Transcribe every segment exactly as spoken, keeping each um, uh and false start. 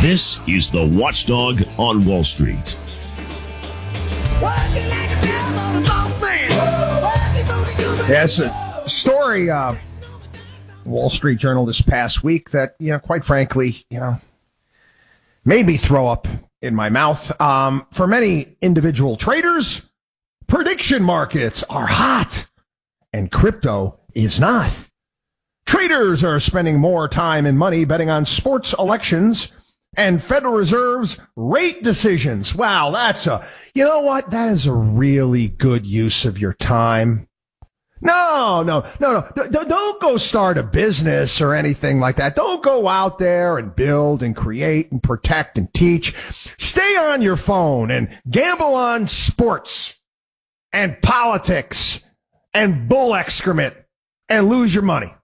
This is the Watchdog on Wall Street. Yes, a story, uh, Wall Street Journal this past week that, you know, quite frankly, you know, made me throw up in my mouth. Um, for many individual traders, prediction markets are hot and crypto is not. Traders are spending more time and money betting on sports elections and Federal Reserve's rate decisions. Wow, that's a, you know what? That is a really good use of your time. No, no, no, no. D- don't go start a business or anything like that. Don't go out there and build and create and protect and teach. Stay on your phone and gamble on sports and politics and bull excrement and lose your money.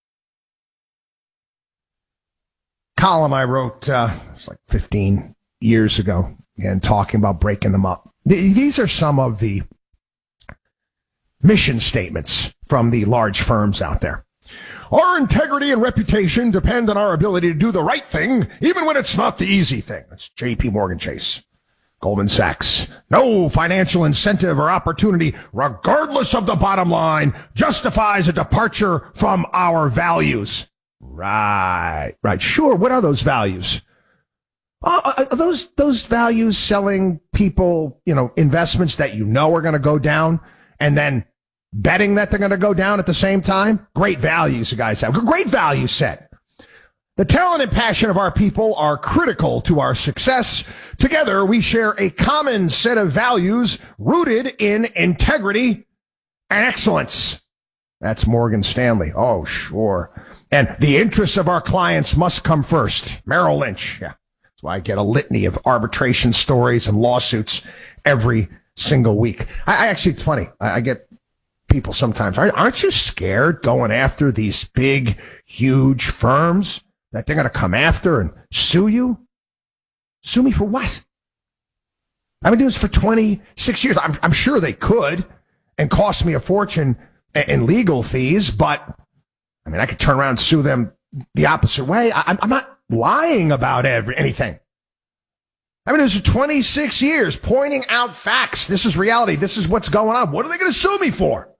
Column I wrote, uh, it was like fifteen years ago, and talking about breaking them up. These are some of the mission statements from the large firms out there. Our integrity and reputation depend on our ability to do the right thing, even when it's not the easy thing. That's J P Morgan Chase, Goldman Sachs. No financial incentive or opportunity, regardless of the bottom line, justifies a departure from our values. Right, right. Sure. What are those values? Uh, are those those values selling people, you know, investments that you know are going to go down and then betting that they're going to go down at the same time? Great values you guys have. Great value set. The talent and passion of our people are critical to our success. Together, we share a common set of values rooted in integrity and excellence. That's Morgan Stanley. Oh, sure. And the interests of our clients must come first. Merrill Lynch. Yeah. That's why I get a litany of arbitration stories and lawsuits every single week. I, I actually, it's funny. I, I get people sometimes. Aren't you scared going after these big, huge firms that they're going to come after and sue you? Sue me for what? I've been doing this for twenty-six years. I'm, I'm sure they could and cost me a fortune in legal fees, but I mean, I could turn around and sue them the opposite way. I, I'm not lying about every, anything. I mean, this is twenty-six years pointing out facts. This is reality. This is what's going on. What are they going to sue me for?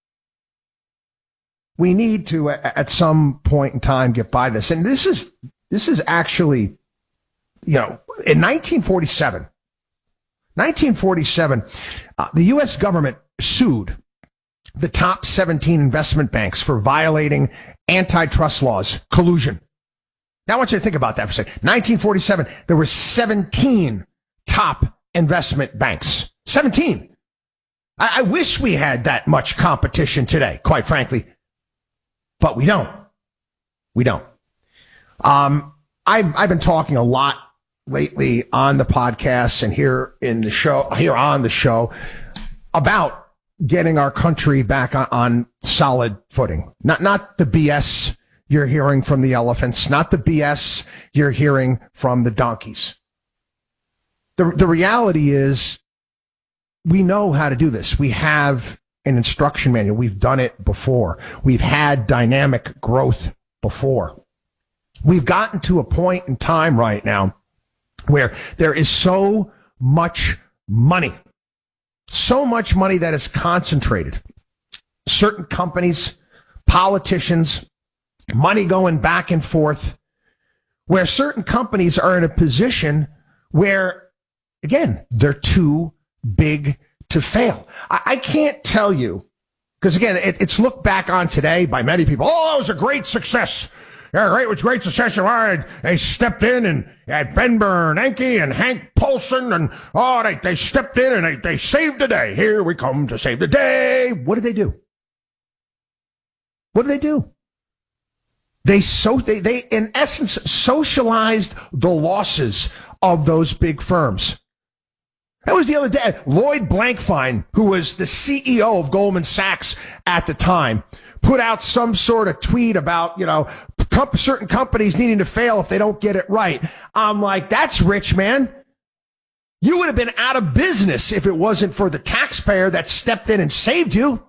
We need to, at some point in time, get by this. And this is, this is actually, you know, in nineteen forty-seven, nineteen forty-seven, uh, the U S government sued the top seventeen investment banks for violating antitrust laws, collusion. Now I want you to think about that for a second. nineteen forty-seven, there were seventeen top investment banks. seventeen. I, I wish we had that much competition today, quite frankly. But we don't. We don't. Um, I've, I've been talking a lot lately on the podcast and here in the show, here on the show about getting our country back on, on solid footing. Not, not the B S you're hearing from the elephants, not the B S you're hearing from the donkeys. The, the reality is we know how to do this. We have an instruction manual. We've done it before. We've had dynamic growth before. We've gotten to a point in time right now where there is so much money. So much money that is concentrated. Certain companies, politicians, money going back and forth, where certain companies are in a position where, again, they're too big to fail. I, I can't tell you, because, again, it, it's looked back on today by many people. Oh, it was a great success. Yeah, great, it was great success. Right, they stepped in and had Ben Bernanke and Hank Paulson, and oh, they, they stepped in and they, they saved the day. Here we come to save the day. What did they do? What did they do? They so they, they in essence socialized the losses of those big firms. That was the other day. Lloyd Blankfein, who was the C E O of Goldman Sachs at the time, put out some sort of tweet about, you know, com- certain companies needing to fail if they don't get it right. I'm like, that's rich, man. You would have been out of business if it wasn't for the taxpayer that stepped in and saved you.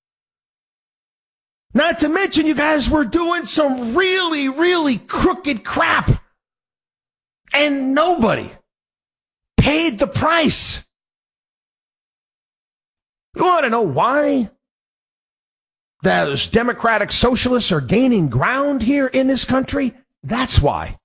Not to mention, you guys were doing some really, really crooked crap. And nobody paid the price. You want to know why those democratic socialists are gaining ground here in this country? That's why.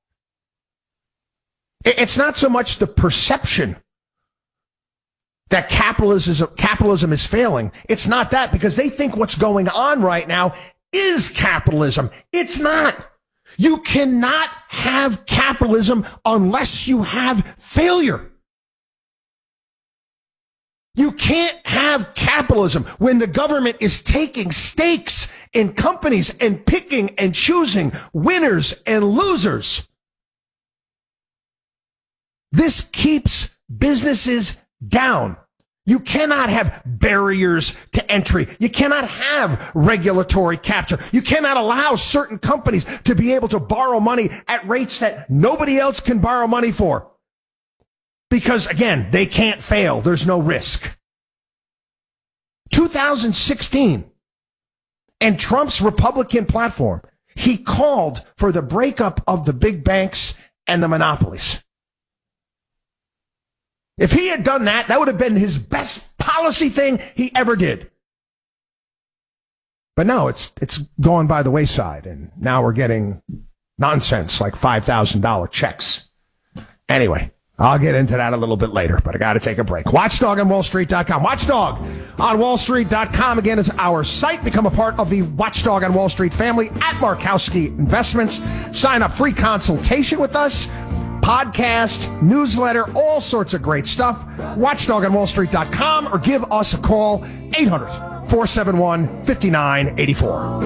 It's not so much the perception that capitalism, capitalism is failing. It's not that, because they think what's going on right now is capitalism. It's not. You cannot have capitalism unless you have failure. You can't have capitalism when the government is taking stakes in companies and picking and choosing winners and losers. This keeps businesses down. You cannot have barriers to entry. You cannot have regulatory capture. You cannot allow certain companies to be able to borrow money at rates that nobody else can borrow money for. Because, again, they can't fail. There's no risk. two thousand sixteen, and Trump's Republican platform, he called for the breakup of the big banks and the monopolies. If he had done that, that would have been his best policy thing he ever did. But no, it's it's gone by the wayside, and now we're getting nonsense like five thousand dollars checks. Anyway, I'll get into that a little bit later, but I got to take a break. Watchdog on Wall Street dot com. Watchdog on Wall Street dot com, again, is our site. Become a part of the Watchdog on Wall Street family at Markowski Investments. Sign up, free consultation with us. Podcast, newsletter, all sorts of great stuff. Watchdog on Wall Street dot com, or give us a call, eight hundred, four seven one, five nine eight four.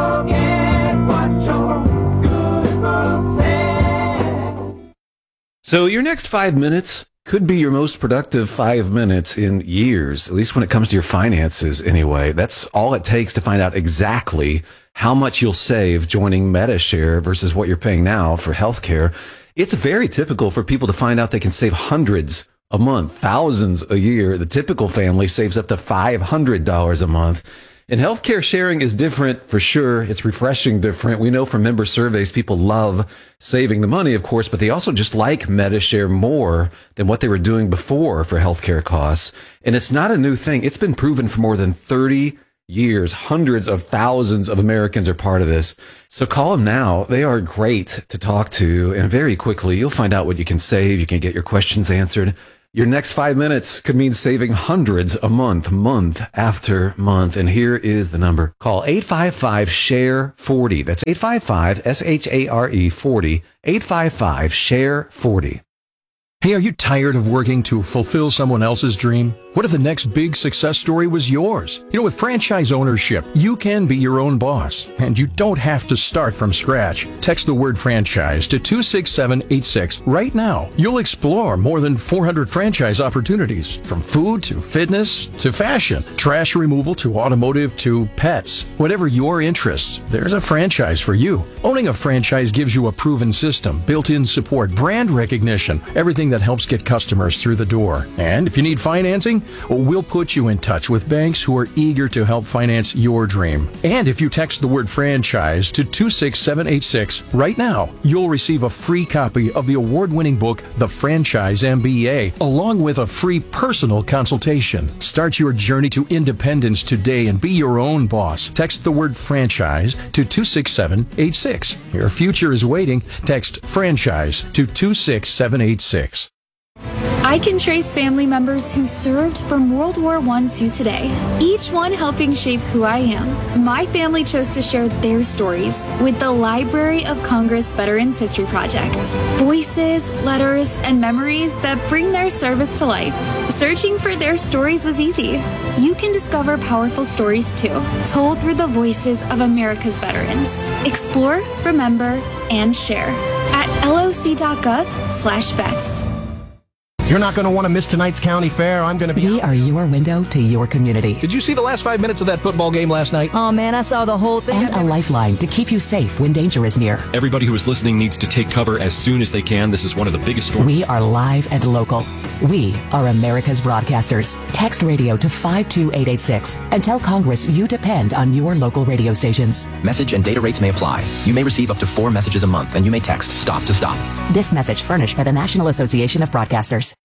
So your next five minutes could be your most productive five minutes in years, at least when it comes to your finances anyway. That's all it takes to find out exactly how much you'll save joining Medi-Share versus what you're paying now for healthcare. It's very typical for people to find out they can save hundreds a month, thousands a year. The typical family saves up to five hundred dollars a month. And healthcare sharing is different for sure. It's refreshing different. We know from member surveys, people love saving the money, of course, but they also just like Medi-Share more than what they were doing before for healthcare costs. And it's not a new thing. It's been proven for more than thirty years. Hundreds of thousands of Americans are part of this. So call them now. They are great to talk to. And very quickly, you'll find out what you can save. You can get your questions answered. Your next five minutes could mean saving hundreds a month, month after month. And here is the number. Call eight five five, S H A R E forty. That's eight five five, S H A R E forty. eight five five, S H A R E forty. Hey, are you tired of working to fulfill someone else's dream? What if the next big success story was yours? You know, with franchise ownership, you can be your own boss, and you don't have to start from scratch. Text the word franchise to two six seven eight six right now. You'll explore more than four hundred franchise opportunities, from food to fitness to fashion, trash removal to automotive to pets. Whatever your interests, there's a franchise for you. Owning a franchise gives you a proven system, built-in support, brand recognition, everything that helps get customers through the door. And if you need financing, well, we'll put you in touch with banks who are eager to help finance your dream. And if you text the word franchise to two six seven eight six right now, you'll receive a free copy of the award-winning book, The Franchise M B A, along with a free personal consultation. Start your journey to independence today and be your own boss. Text the word franchise to two six seven eight six. Your future is waiting. Text franchise to two six seven eight six. I can trace family members who served from World War One to today, each one helping shape who I am. My family chose to share their stories with the Library of Congress Veterans History Project. Voices, letters, and memories that bring their service to life. Searching for their stories was easy. You can discover powerful stories too, told through the voices of America's veterans. Explore, remember, and share at loc.gov slash vets. You're not going to want to miss tonight's county fair. I'm going to be... We are your window to your community. Did you see the last five minutes of that football game last night? Oh, man, I saw the whole thing. And a lifeline to keep you safe when danger is near. Everybody who is listening needs to take cover as soon as they can. This is one of the biggest storms. We are live and local. We are America's broadcasters. Text radio to five two eight eight six and tell Congress you depend on your local radio stations. Message and data rates may apply. You may receive up to four messages a month, and you may text STOP to STOP. This message furnished by the National Association of Broadcasters.